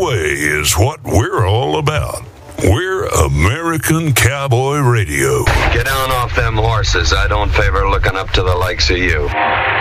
way is what we're all about. We're American Cowboy Radio. Get down off them horses. I don't favor looking up to the likes of you.